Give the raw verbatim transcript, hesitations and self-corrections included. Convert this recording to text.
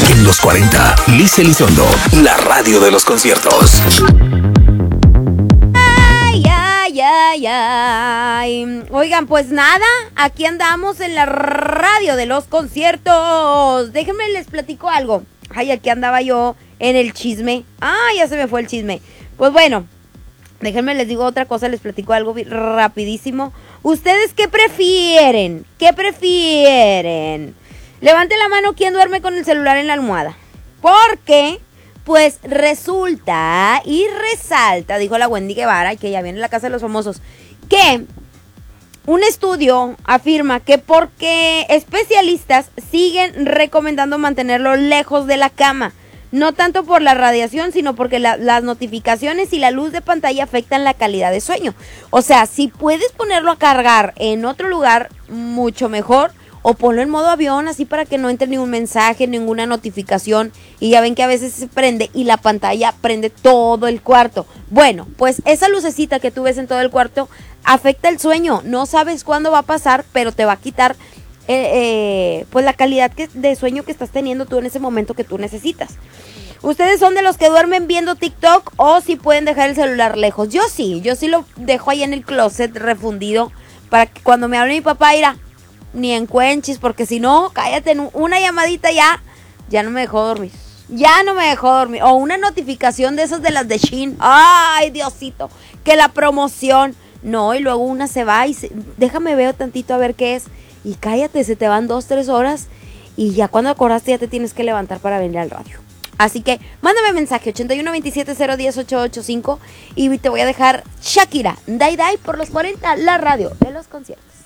En los cuarenta, Liz Elizondo, la radio de los conciertos. Ay, ay, ay, ay. Oigan, pues nada, aquí andamos en la radio de los conciertos. Déjenme les platico algo. Ay, aquí andaba yo en el chisme. Ay, ya se me fue el chisme. Pues bueno, déjenme les digo otra cosa, les platico algo rapidísimo. ¿Ustedes qué prefieren? ¿Qué prefieren? Levante la mano quien duerme con el celular en la almohada. Porque, pues resulta y resalta, dijo la Wendy Guevara, y que ya viene la casa de los famosos, que un estudio afirma que porque especialistas siguen recomendando mantenerlo lejos de la cama. No tanto por la radiación, sino porque la, las notificaciones y la luz de pantalla afectan la calidad de sueño. O sea, si puedes ponerlo a cargar en otro lugar, mucho mejor. O ponlo en modo avión, así para que no entre ningún mensaje, ninguna notificación. Y ya ven que a veces se prende y la pantalla prende todo el cuarto. Bueno, pues esa lucecita que tú ves en todo el cuarto afecta el sueño. No sabes cuándo va a pasar, pero te va a quitar Eh, eh, pues la calidad que, de sueño que estás teniendo tú en ese momento que tú necesitas. ¿Ustedes son de los que duermen viendo TikTok o si pueden dejar el celular lejos? Yo sí, yo sí lo dejo ahí en el closet refundido para que cuando me hable mi papá irá ni en cuenchis, porque si no, cállate, en una llamadita ya, ya no me dejó dormir. Ya no me dejó dormir. O una notificación de esas de las de Shein. Ay, Diosito, que la promoción. No, y luego una se va y se, déjame ver tantito a ver qué es. Y cállate, se te van dos, tres horas y ya cuando acordaste ya te tienes que levantar para venir al radio. Así que mándame mensaje ochenta y uno veintisiete cero diez ochocientos ochenta y cinco y te voy a dejar Shakira, Dai Dai por los cuarenta, la radio de los conciertos.